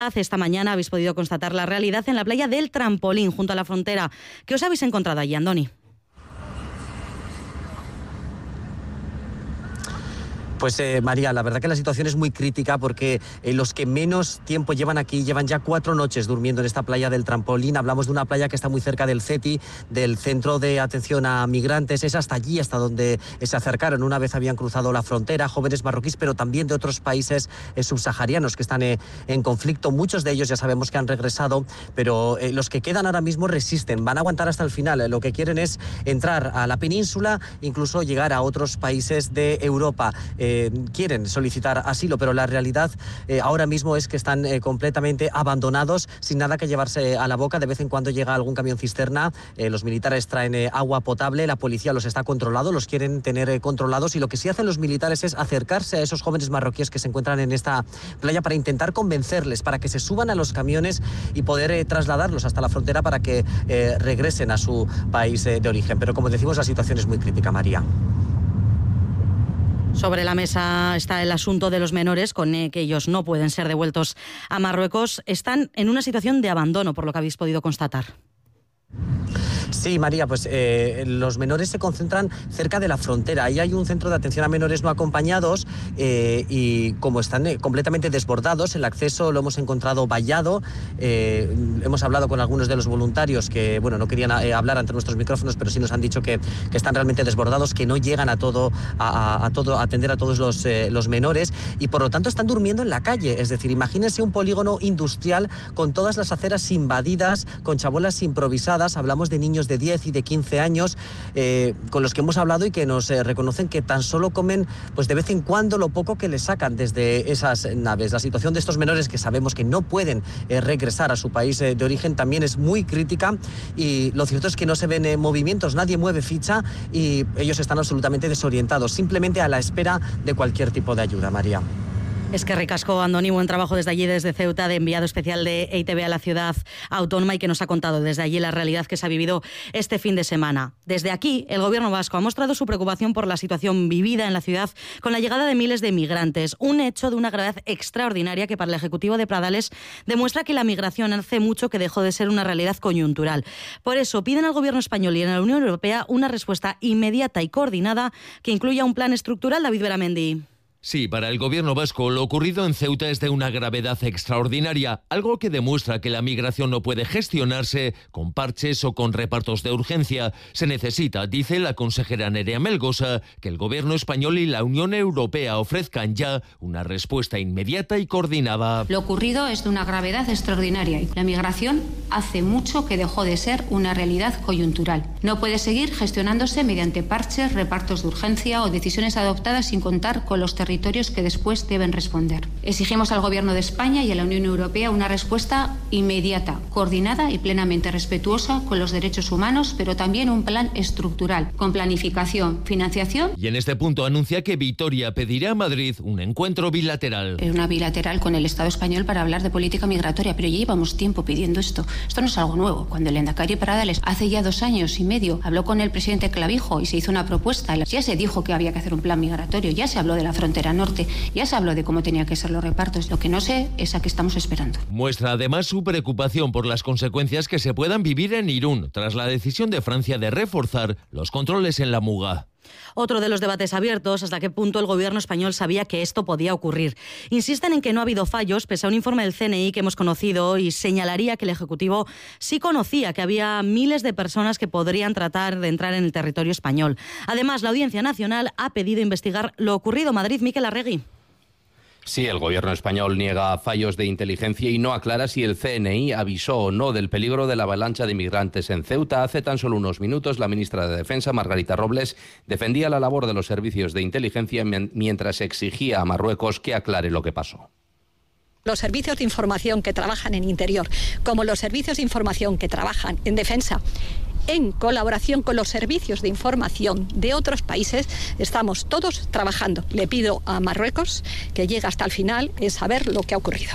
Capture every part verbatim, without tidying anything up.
Esta mañana habéis podido constatar la realidad en la playa del Trampolín, junto a la frontera. ¿Qué os habéis encontrado allí, Andoni? Pues eh, María, la verdad que la situación es muy crítica porque eh, los que menos tiempo llevan aquí llevan ya cuatro noches durmiendo en esta playa del Trampolín. Hablamos de una playa que está muy cerca del CETI, del Centro de Atención a Migrantes. Es hasta allí, hasta donde eh, se acercaron una vez habían cruzado la frontera, jóvenes marroquíes, pero también de otros países eh, subsaharianos que están eh, en conflicto. Muchos de ellos ya sabemos que han regresado, pero eh, los que quedan ahora mismo resisten, van a aguantar hasta el final. Eh, lo que quieren es entrar a la península, incluso llegar a otros países de Europa. Eh, Eh, quieren solicitar asilo, pero la realidad eh, ahora mismo es que están eh, completamente abandonados, sin nada que llevarse a la boca. De vez en cuando llega algún camión cisterna, eh, los militares traen eh, agua potable, la policía los está controlando, los quieren tener eh, controlados, y lo que sí hacen los militares es acercarse a esos jóvenes marroquíes que se encuentran en esta playa para intentar convencerles, para que se suban a los camiones y poder eh, trasladarlos hasta la frontera para que eh, regresen a su país eh, de origen. Pero como decimos, la situación es muy crítica, María. Sobre la mesa está el asunto de los menores, con eh, que ellos no pueden ser devueltos a Marruecos. Están en una situación de abandono, por lo que habéis podido constatar. Sí, María, pues eh, los menores se concentran cerca de la frontera. Ahí hay un centro de atención a menores no acompañados eh, y como están eh, completamente desbordados, el acceso lo hemos encontrado vallado. Eh, hemos hablado con algunos de los voluntarios que, bueno, no querían eh, hablar ante nuestros micrófonos, pero sí nos han dicho que, que están realmente desbordados, que no llegan a todo, a, a, a todo, a atender a todos los, eh, los menores, y por lo tanto están durmiendo en la calle. Es decir, imagínense un polígono industrial con todas las aceras invadidas, con chabolas improvisadas. Hablamos de niños de diez y de quince años eh, con los que hemos hablado y que nos eh, reconocen que tan solo comen pues de vez en cuando lo poco que les sacan desde esas naves. La situación de estos menores, que sabemos que no pueden eh, regresar a su país eh, de origen, también es muy crítica, y lo cierto es que no se ven eh, movimientos, nadie mueve ficha y ellos están absolutamente desorientados, simplemente a la espera de cualquier tipo de ayuda, María. Es que ricasco, Andoni, buen trabajo desde allí, desde Ceuta, de enviado especial de E I Te Be a la ciudad autónoma, y que nos ha contado desde allí la realidad que se ha vivido este fin de semana. Desde aquí, el gobierno vasco ha mostrado su preocupación por la situación vivida en la ciudad con la llegada de miles de migrantes, un hecho de una gravedad extraordinaria que para el Ejecutivo de Pradales demuestra que la migración hace mucho que dejó de ser una realidad coyuntural. Por eso piden al gobierno español y a la Unión Europea una respuesta inmediata y coordinada que incluya un plan estructural. David Beramendi. Sí, para el gobierno vasco lo ocurrido en Ceuta es de una gravedad extraordinaria, algo que demuestra que la migración no puede gestionarse con parches o con repartos de urgencia. Se necesita, dice la consejera Nerea Melgosa, que el gobierno español y la Unión Europea ofrezcan ya una respuesta inmediata y coordinada. Lo ocurrido es de una gravedad extraordinaria. La migración hace mucho que dejó de ser una realidad coyuntural. No puede seguir gestionándose mediante parches, repartos de urgencia o decisiones adoptadas sin contar con los territorios territorios que después deben responder. Exigimos al Gobierno de España y a la Unión Europea una respuesta inmediata, coordinada y plenamente respetuosa con los derechos humanos, pero también un plan estructural, con planificación, financiación. Y en este punto anuncia que Vitoria pedirá a Madrid un encuentro bilateral. Una bilateral con el Estado español para hablar de política migratoria, pero ya llevamos tiempo pidiendo esto. Esto no es algo nuevo. Cuando el Lehendakari Pradales hace ya dos años y medio habló con el presidente Clavijo y se hizo una propuesta, ya se dijo que había que hacer un plan migratorio, ya se habló de la frontera norte, ya se habló de cómo tenía que ser los repartos. Lo que no sé es a qué estamos esperando. Muestra además su preocupación por las consecuencias que se puedan vivir en Irún tras la decisión de Francia de reforzar los controles en la Muga. Otro de los debates abiertos, hasta qué punto el gobierno español sabía que esto podía ocurrir. Insisten en que no ha habido fallos, pese a un informe del C N I que hemos conocido, y señalaría que el Ejecutivo sí conocía que había miles de personas que podrían tratar de entrar en el territorio español. Además, la Audiencia Nacional ha pedido investigar lo ocurrido. Madrid, Miquel Arregui. Sí, el gobierno español niega fallos de inteligencia y no aclara si el C N I avisó o no del peligro de la avalancha de inmigrantes en Ceuta. Hace tan solo unos minutos, la ministra de Defensa, Margarita Robles, defendía la labor de los servicios de inteligencia mientras exigía a Marruecos que aclare lo que pasó. Los servicios de información que trabajan en Interior, como los servicios de información que trabajan en Defensa, en colaboración con los servicios de información de otros países, estamos todos trabajando. Le pido a Marruecos que llegue hasta el final en saber lo que ha ocurrido.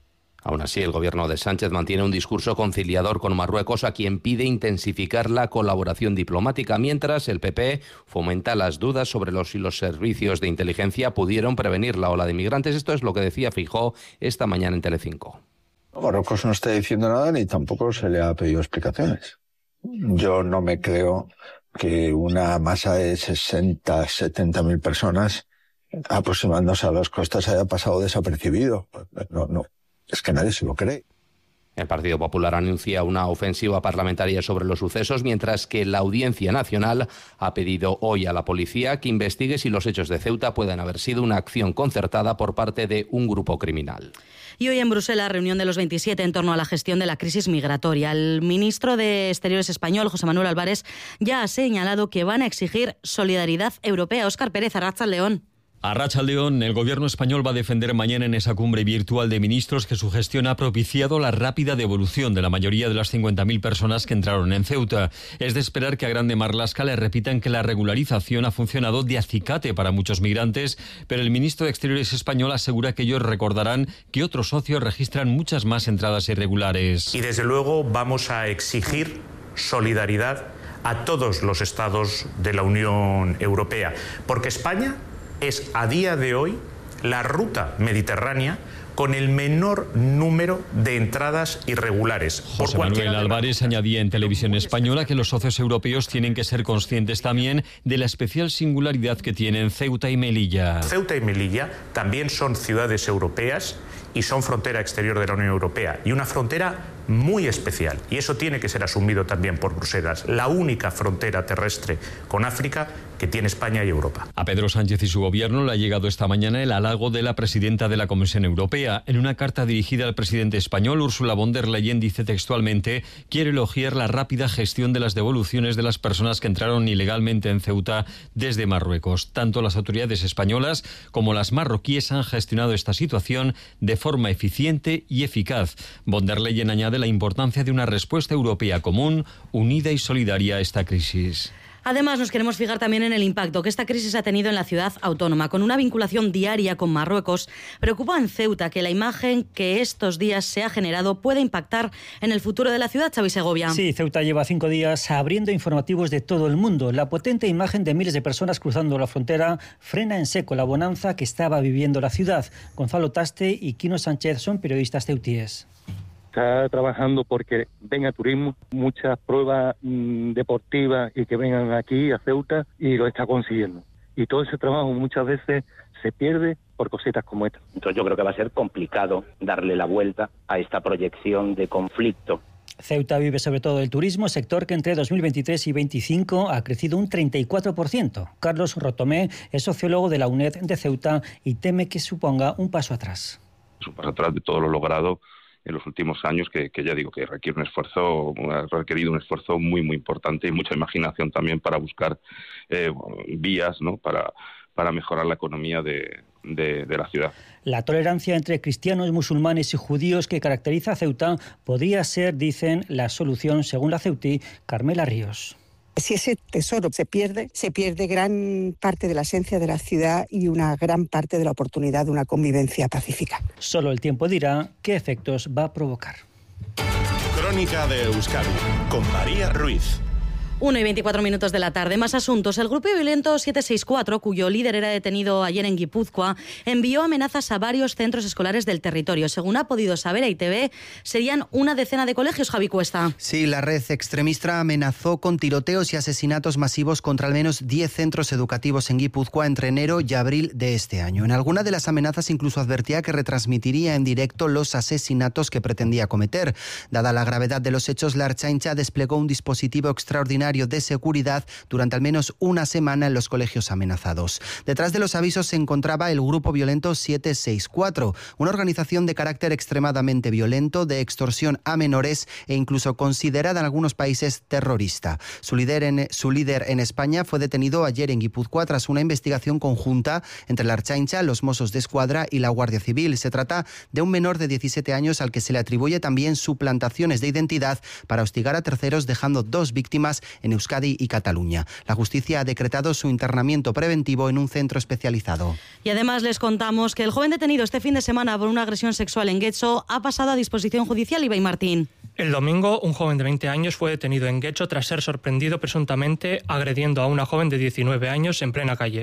Aún así, el gobierno de Sánchez mantiene un discurso conciliador con Marruecos, a quien pide intensificar la colaboración diplomática, mientras el P P fomenta las dudas sobre los si los servicios de inteligencia pudieron prevenir la ola de inmigrantes. Esto es lo que decía Feijóo esta mañana en Telecinco. Marruecos no está diciendo nada ni tampoco se le ha pedido explicaciones. Yo no me creo que una masa de sesenta, setenta mil personas aproximándose a las costas haya pasado desapercibido. No, no, es que nadie se lo cree. El Partido Popular anuncia una ofensiva parlamentaria sobre los sucesos, mientras que la Audiencia Nacional ha pedido hoy a la policía que investigue si los hechos de Ceuta pueden haber sido una acción concertada por parte de un grupo criminal. Y hoy en Bruselas, reunión de los veintisiete en torno a la gestión de la crisis migratoria. El ministro de Exteriores español, José Manuel Álvarez, ya ha señalado que van a exigir solidaridad europea. Óscar Pérez, Arratsaldeón. A Arratsaldeón, el gobierno español va a defender mañana en esa cumbre virtual de ministros que su gestión ha propiciado la rápida devolución de la mayoría de las cincuenta mil personas que entraron en Ceuta. Es de esperar que a Grande Marlaska le repitan que la regularización ha funcionado de acicate para muchos migrantes, pero el ministro de Exteriores español asegura que ellos recordarán que otros socios registran muchas más entradas irregulares. Y desde luego vamos a exigir solidaridad a todos los estados de la Unión Europea, porque España es a día de hoy la ruta mediterránea con el menor número de entradas irregulares. José Manuel Álvarez añadía en Televisión Española que los socios europeos tienen que ser conscientes también de la especial singularidad que tienen Ceuta y Melilla. Ceuta y Melilla también son ciudades europeas y son frontera exterior de la Unión Europea, y una frontera muy especial, y eso tiene que ser asumido también por Bruselas, la única frontera terrestre con África que tiene España y Europa. A Pedro Sánchez y su gobierno le ha llegado esta mañana el halago de la presidenta de la Comisión Europea. En una carta dirigida al presidente español, Ursula von der Leyen dice textualmente: quiere elogiar la rápida gestión de las devoluciones de las personas que entraron ilegalmente en Ceuta desde Marruecos. Tanto las autoridades españolas como las marroquíes han gestionado esta situación de forma eficiente y eficaz. Von der Leyen añade la importancia de una respuesta europea común, unida y solidaria a esta crisis. Además, nos queremos fijar también en el impacto que esta crisis ha tenido en la ciudad autónoma. Con una vinculación diaria con Marruecos, preocupa en Ceuta que la imagen que estos días se ha generado pueda impactar en el futuro de la ciudad. Xavi Segovia. Sí, Ceuta lleva cinco días abriendo informativos de todo el mundo. La potente imagen de miles de personas cruzando la frontera frena en seco la bonanza que estaba viviendo la ciudad. Gonzalo Taste y Quino Sánchez son periodistas ceutíes. Está trabajando porque venga turismo, muchas pruebas mmm, deportivas y que vengan aquí a Ceuta, y lo está consiguiendo. Y todo ese trabajo muchas veces se pierde por cositas como esta. Entonces yo creo que va a ser complicado darle la vuelta a esta proyección de conflicto. Ceuta vive sobre todo del turismo, sector que entre dos mil veintitrés y veinticinco ha crecido un treinta y cuatro por ciento. Carlos Rotomé es sociólogo de la UNED de Ceuta y teme que suponga un paso atrás. Es un paso atrás de todo lo logrado en los últimos años, que, que ya digo que requiere un esfuerzo, ha requerido un esfuerzo muy muy importante y mucha imaginación también para buscar eh, vías, ¿no?, para, para mejorar la economía de, de, de la ciudad. La tolerancia entre cristianos, musulmanes y judíos que caracteriza a Ceuta podría ser, dicen, la solución, según la ceutí Carmela Ríos. Si ese tesoro se pierde, se pierde gran parte de la esencia de la ciudad y una gran parte de la oportunidad de una convivencia pacífica. Solo el tiempo dirá qué efectos va a provocar. Crónica de Euskadi, con María Ruiz. una y veinticuatro minutos de la tarde. Más asuntos. El grupo violento siete seis cuatro, cuyo líder era detenido ayer en Guipúzcoa, envió amenazas a varios centros escolares del territorio. Según ha podido saber I T V, serían una decena de colegios. Javi Cuesta. Sí, la red extremista amenazó con tiroteos y asesinatos masivos contra al menos diez centros educativos en Guipúzcoa entre enero y abril de este año. En alguna de las amenazas incluso advertía que retransmitiría en directo los asesinatos que pretendía cometer. Dada la gravedad de los hechos, la Ertzaintza desplegó un dispositivo extraordinario de seguridad durante al menos una semana en los colegios amenazados. Detrás de los avisos se encontraba el grupo violento siete seis cuatro, una organización de carácter extremadamente violento, de extorsión a menores e incluso considerada en algunos países terrorista. Su líder en, su líder en España fue detenido ayer en Guipúzcoa tras una investigación conjunta entre la Ertzaintza, los Mossos de Escuadra y la Guardia Civil. Se trata de un menor de diecisiete años al que se le atribuye también suplantaciones de identidad para hostigar a terceros, dejando dos víctimas en Euskadi y Cataluña. La justicia ha decretado su internamiento preventivo en un centro especializado. Y además les contamos que el joven detenido este fin de semana por una agresión sexual en Getxo ha pasado a disposición judicial. Ibai Martín. El domingo, un joven de veinte años fue detenido en Getxo tras ser sorprendido presuntamente agrediendo a una joven de diecinueve años en plena calle.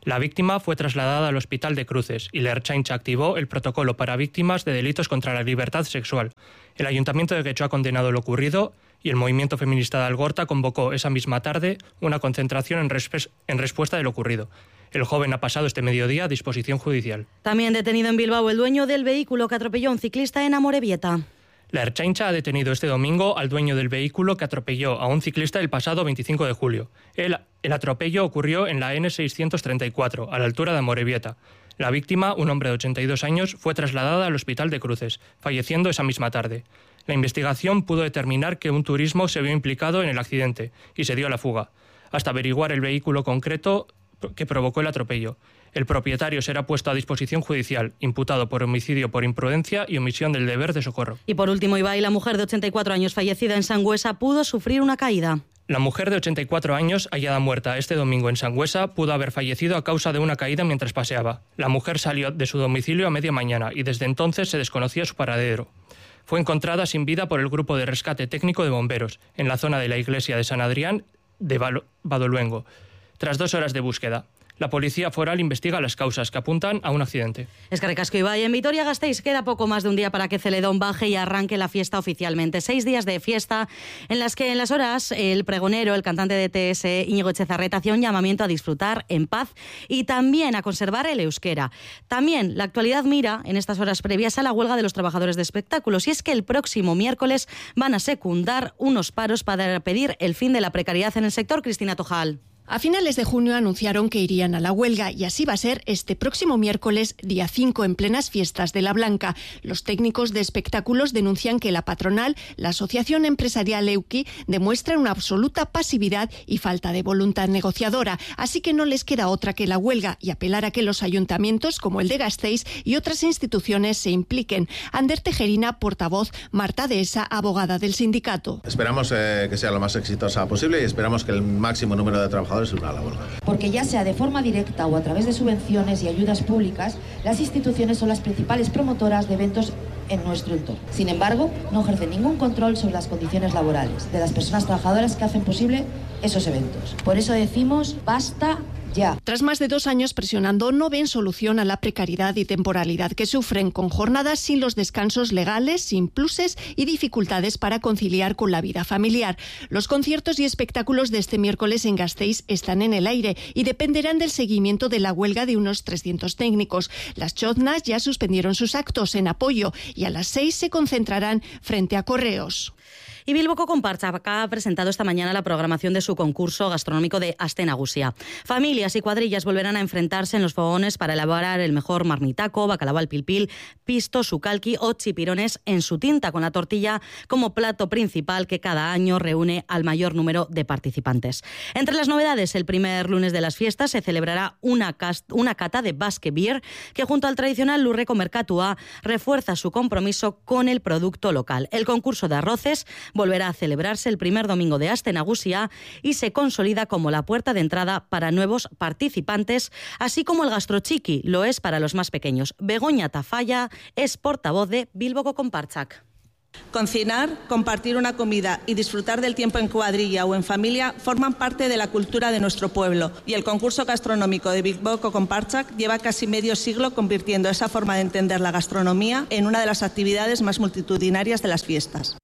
La víctima fue trasladada al hospital de Cruces y la Ertzaintza activó el protocolo para víctimas de delitos contra la libertad sexual. El Ayuntamiento de Quechua ha condenado lo ocurrido y el movimiento feminista de Algorta convocó esa misma tarde una concentración en, resp- en respuesta de lo ocurrido. El joven ha pasado este mediodía a disposición judicial. También detenido en Bilbao el dueño del vehículo que atropelló a un ciclista en Amorebieta. La Ertzaintza ha detenido este domingo al dueño del vehículo que atropelló a un ciclista el pasado veinticinco de julio. El, el atropello ocurrió en la ene seiscientos treinta y cuatro, a la altura de Amorebieta. La víctima, un hombre de ochenta y dos años, fue trasladada al hospital de Cruces, falleciendo esa misma tarde. La investigación pudo determinar que un turismo se vio implicado en el accidente y se dio a la fuga, hasta averiguar el vehículo concreto que provocó el atropello. El propietario será puesto a disposición judicial, imputado por homicidio por imprudencia y omisión del deber de socorro. Y por último, Ibai, la mujer de ochenta y cuatro años fallecida en Sangüesa pudo sufrir una caída. La mujer de ochenta y cuatro años, hallada muerta este domingo en Sangüesa, pudo haber fallecido a causa de una caída mientras paseaba. La mujer salió de su domicilio a media mañana y desde entonces se desconocía su paradero. Fue encontrada sin vida por el grupo de rescate técnico de bomberos, en la zona de la iglesia de San Adrián de Badoluengo, tras dos horas de búsqueda. La policía foral investiga las causas que apuntan a un accidente. Eskerrik asko, Ibai. En Vitoria-Gasteiz queda poco más de un día para que Celedón baje y arranque la fiesta oficialmente. Seis días de fiesta en las que en las horas el pregonero, el cantante de T S, Íñigo Echezarreta, hacía un llamamiento a disfrutar en paz y también a conservar el euskera. También la actualidad mira en estas horas previas a la huelga de los trabajadores de espectáculos, y es que el próximo miércoles van a secundar unos paros para pedir el fin de la precariedad en el sector. Cristina Tojal. A finales de junio anunciaron que irían a la huelga y así va a ser este próximo miércoles, día cinco, en plenas fiestas de la Blanca. Los técnicos de espectáculos denuncian que la patronal, la Asociación Empresarial Euki, demuestra una absoluta pasividad y falta de voluntad negociadora, así que no les queda otra que la huelga y apelar a que los ayuntamientos, como el de Gasteiz y otras instituciones, se impliquen. Ander Tejerina, portavoz, Marta Dehesa, abogada del sindicato. Esperamos eh, que sea lo más exitosa posible y esperamos que el máximo número de trabajadores es una labor. Porque ya sea de forma directa o a través de subvenciones y ayudas públicas, las instituciones son las principales promotoras de eventos en nuestro entorno. Sin embargo, no ejercen ningún control sobre las condiciones laborales de las personas trabajadoras que hacen posible esos eventos. Por eso decimos, basta ya. Tras más de dos años presionando, no ven solución a la precariedad y temporalidad que sufren, con jornadas sin los descansos legales, sin pluses y dificultades para conciliar con la vida familiar. Los conciertos y espectáculos de este miércoles en Gasteiz están en el aire y dependerán del seguimiento de la huelga de unos trescientos técnicos. Las choznas ya suspendieron sus actos en apoyo y a las seis se concentrarán frente a Correos. Y Bilboko Konpartsak ha presentado esta mañana la programación de su concurso gastronómico de Aste Nagusia. Familias y cuadrillas volverán a enfrentarse en los fogones para elaborar el mejor marmitaco, bacalao al pilpil, pisto, sucalqui o chipirones en su tinta, con la tortilla como plato principal que cada año reúne al mayor número de participantes. Entre las novedades, el primer lunes de las fiestas se celebrará una, cast- una cata de Basque Beer que, junto al tradicional Lurreko Merkatua, refuerza su compromiso con el producto local. El concurso de arroces volverá a celebrarse el primer domingo de Aste Nagusia y se consolida como la puerta de entrada para nuevos participantes, así como el gastrochiqui lo es para los más pequeños. Begoña Tafalla es portavoz de Bilboko Konpartsak. Cocinar, compartir una comida y disfrutar del tiempo en cuadrilla o en familia forman parte de la cultura de nuestro pueblo, y el concurso gastronómico de Bilboko Konpartsak lleva casi medio siglo convirtiendo esa forma de entender la gastronomía en una de las actividades más multitudinarias de las fiestas.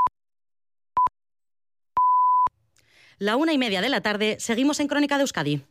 La una y media de la tarde, seguimos en Crónica de Euskadi.